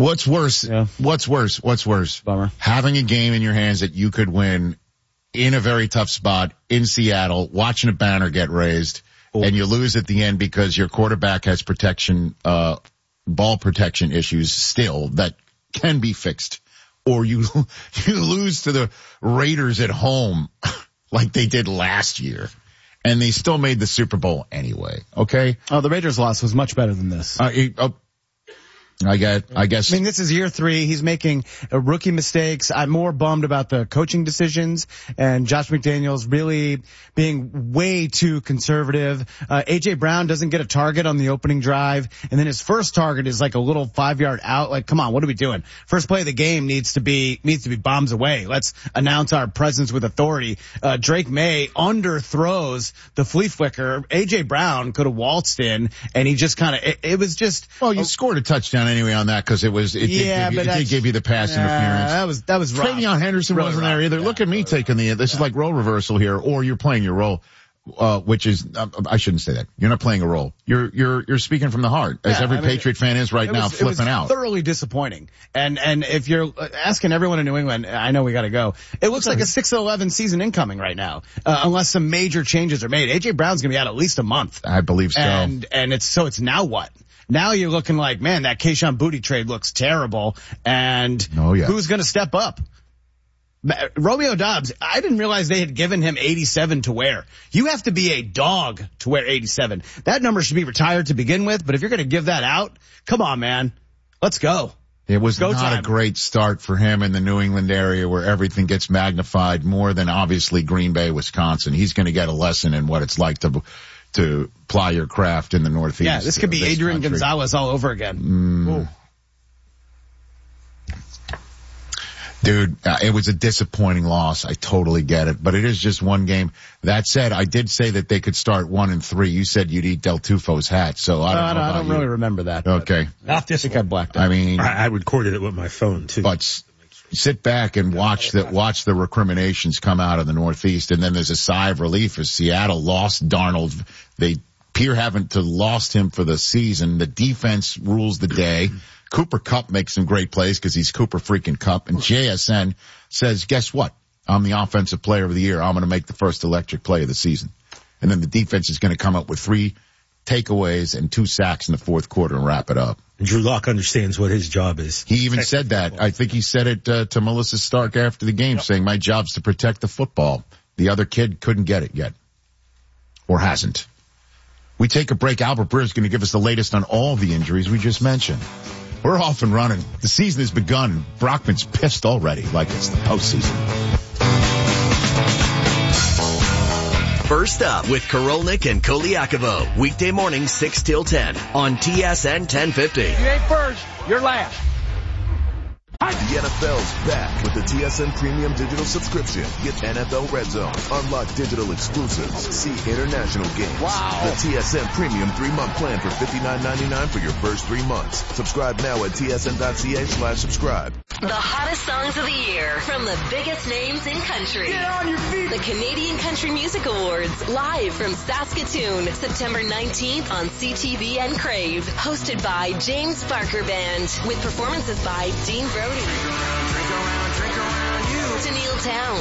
What's worse? Yeah. What's worse? Bummer. Having a game in your hands that you could win in a very tough spot in Seattle, watching a banner get raised, and you lose at the end because your quarterback has ball protection issues still that can be fixed. Or you lose to the Raiders at home like they did last year. And they still made the Super Bowl anyway. Okay? Oh, the Raiders loss was much better than this. I guess. I mean, this is year 3. He's making rookie mistakes. I'm more bummed about the coaching decisions and Josh McDaniels really being way too conservative. A.J. Brown doesn't get a target on the opening drive, and then his first target is like a little 5-yard out. Like, come on, what are we doing? First play of the game needs to be bombs away. Let's announce our presence with authority. Drake May underthrows the flea flicker. A.J. Brown could have waltzed in, and he just kind of, it was just. Well, you scored a touchdown anyway on that because it did give you the pass interference. That was rough. Travion Henderson really wasn't rough. there either. Yeah, Look at me really taking this is like role reversal here, or you're playing your role, which is, I shouldn't say that. You're not playing a role. You're speaking from the heart, as every Patriot fan is right now, flipping out. It was thoroughly disappointing. And if you're asking everyone in New England, I know we gotta go. It looks like a 6-11 season incoming right now, unless some major changes are made. A.J. Brown's gonna be out at least a month. I believe so. And it's now what? Now you're looking like, man, that Kayshon Boutte trade looks terrible. And who's going to step up? Romeo Doubs, I didn't realize they had given him 87 to wear. You have to be a dog to wear 87. That number should be retired to begin with, but if you're going to give that out, come on, man. Let's go. It was not a great start for him in the New England area where everything gets magnified more than obviously Green Bay, Wisconsin. He's going to get a lesson in what it's like to ply your craft in the Northeast. Yeah, this could be Adrian Gonzalez all over again. Dude, it was a disappointing loss. I totally get it, but it is just one game. That said, I did say that they could start 1-3. You said you'd eat Del Tufo's hat, so I don't know. I don't really remember that. Okay. Not this. I think I blacked out. I mean, I recorded it with my phone too. But sit back and watch the recriminations come out of the Northeast, and then there's a sigh of relief as Seattle lost Darnold. They appear having to lost him for the season. The defense rules the day. Cooper Kupp makes some great plays because he's Cooper freaking Kupp. And JSN says, guess what? I'm the offensive player of the year. I'm going to make the first electric play of the season. And then the defense is going to come up with 3 takeaways and 2 sacks in the fourth quarter and wrap it up. Drew Lock understands what his job is. He even said that. I think he said it to Melissa Stark after the game, saying, my job's to protect the football. The other kid couldn't get it yet. Or hasn't. We take a break. Albert Breer is going to give us the latest on all the injuries we just mentioned. We're off and running. The season has begun. Brockman's pissed already, like it's the postseason. First up with Korolnik and Koliakovo. Weekday morning 6 till 10 on TSN 1050. You ain't first, you're last. The NFL's back with the TSN Premium Digital Subscription. Get NFL Red Zone, unlock digital exclusives, see international games. Wow. The TSN Premium 3-month plan for $59.99 for your first 3 months. Subscribe now at tsn.ca/subscribe. The hottest songs of the year from the biggest names in country. Get on your feet. The Canadian Country Music Awards, live from Saskatoon, September 19th on CTV and Crave. Hosted by James Barker Band, with performances by Dean Brody, Tennille Town,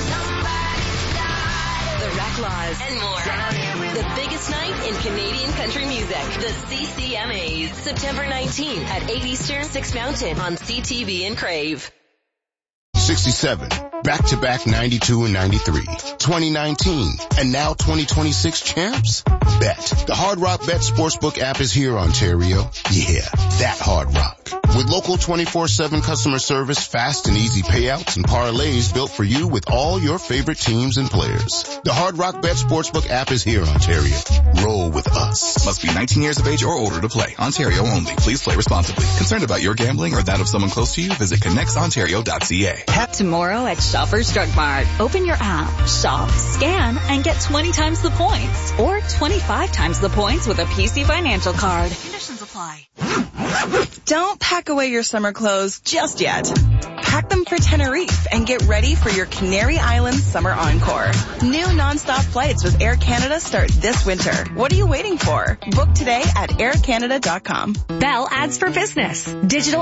The Reclaws, and more. The biggest night in Canadian country music, the CCMAs, September 19th at 8 Eastern, 6 Mountain on CTV and Crave. 67, back-to-back 92 and 93, 2019, and now 2026 champs? Bet. The Hard Rock Bet Sportsbook app is here, Ontario. Yeah, that Hard Rock. With local 24/7 customer service, fast and easy payouts, and parlays built for you with all your favorite teams and players. The Hard Rock Bet Sportsbook app is here, Ontario. Roll with us. Must be 19 years of age or older to play. Ontario only. Please play responsibly. Concerned about your gambling or that of someone close to you? Visit connectsontario.ca. Tomorrow at Shoppers Drug Mart. Open your app, shop, scan, and get 20 times the points. Or 25 times the points with a PC Financial card. Conditions apply. Don't pack away your summer clothes just yet. Pack them for Tenerife and get ready for your Canary Islands summer encore. New nonstop flights with Air Canada start this winter. What are you waiting for? Book today at aircanada.com. Bell Ads for Business. Digital